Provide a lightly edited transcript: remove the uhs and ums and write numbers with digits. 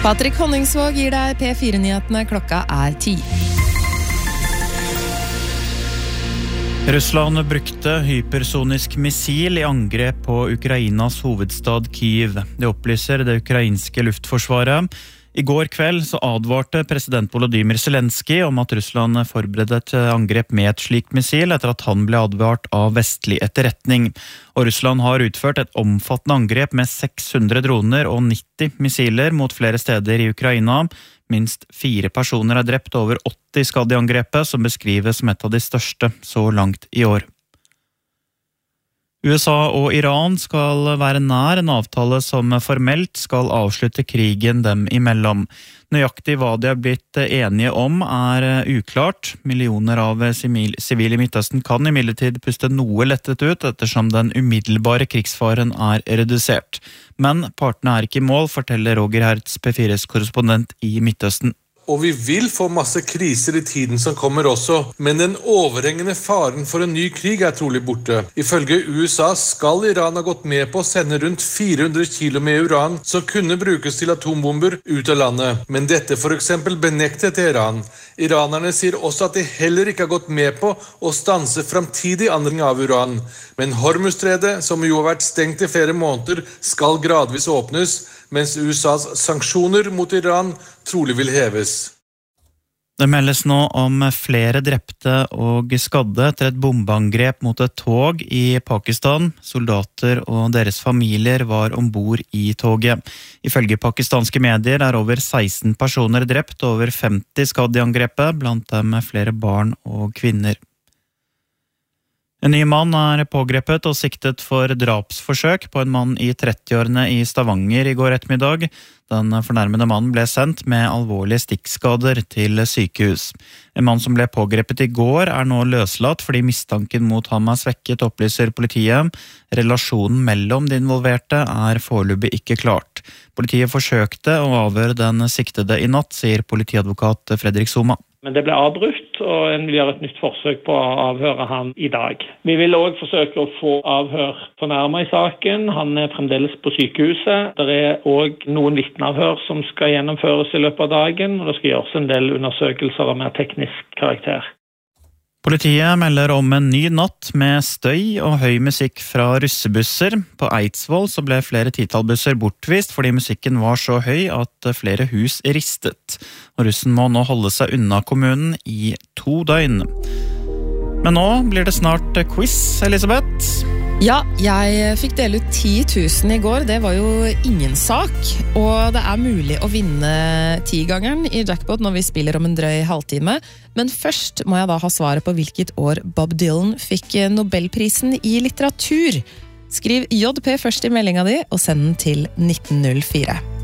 Patrick Honningsvåg gir deg P4-nyhetene, klokka 10. Russland brukte hypersonisk missil i angrep på Ukrainas hovedstad Kyiv. Det opplyser det ukrainske luftforsvaret. I går kveld så advarte president Volodymyr Zelensky om at Russland forberedte et angrep med et slikt missil etter at han ble advart av vestlig etterretning. Og Russland har utført et omfattende angrep med 600 droner og 90 missiler mot flere steder i Ukraina. Minst 4 personer er drept, over 80 skadd i angrepet, som beskrives som et av de største så langt i år. USA og Iran skal være nær en avtale som formelt skal avslutte krigen dem imellom. Nøyaktig hva de har blitt enige om er uklart. Millioner av sivile i Midtøsten kan imidlertid puste noe lettet ut ettersom den umiddelbare krigsfaren er redusert. Men partene er ikke i mål, forteller Roger Hertz, P4s korrespondent i Midtøsten. Og vi vil få masse kriser i tiden som kommer også, men den overhengende faren for en ny krig er trolig borte. Ifølge USA skal Iran ha gått med på å sende rundt 400 kilo med uran som kunne brukes til atombomber ut av landet. Men dette for eksempel benektet Iran. Iranerne sier også at de heller ikke har gått med på å stanse framtidig anvending av uran. Men Hormuzstredet, som jo har vært stengt i flere måneder, skal gradvis åpnes, mens USAs sanksjoner mot Iran trolig vil heves. Det meldes nå om flere drepte og skadde etter et bombeangrep mot et tog i Pakistan. Soldater og deres familier var ombord i toget. Ifølge pakistanske medier er over 16 personer drept og over 50 skadd i angrepet, blant dem flere barn og kvinner. En ny mann er pågrepet og siktet for drapsforsøk på en mann i 30-årene i Stavanger i går ettermiddag. Den fornærmede mannen ble sendt med alvorlige stikkskader til sykehus. En mann som ble pågrepet i går er nå løslatt fordi mistanken mot ham er svekket, opplyser politiet. Relasjonen mellom de involverte er foreløpig ikke klart. Politiet forsøkte å avhøre den siktede i natt, sier politiadvokat Fredrik Soma. Men det ble avbrutt, og en vil gjøre et nytt forsøk på å avhøre han i dag. Vi vil også forsøke å få avhør fornærmet i saken. Han er fremdeles på sykehuset. Det er også noen vitneavhør som skal gjennomføres i løpet av dagen, og det skal gjøres en del undersøkelser av mer teknisk karakter. Politiet melder om en ny natt med støy og høy musikk fra russebusser. På Eidsvoll så ble flere titallbusser bortvist fordi musikken var så høy at flere hus ristet. Og russen må nå holde seg unna kommunen i 2 døgn. Men nå blir det snart quiz, Elisabeth. Ja, jeg fikk dele ut 10 000 i går, det var jo ingen sak. Og det er mulig å vinne 10-gangeren i jackpot når vi spiller om en drøy halvtime. Men først må jeg da ha svaret på hvilket år Bob Dylan fikk Nobelprisen i litteratur. Skriv JP først i meldinga di, og send den til 1904.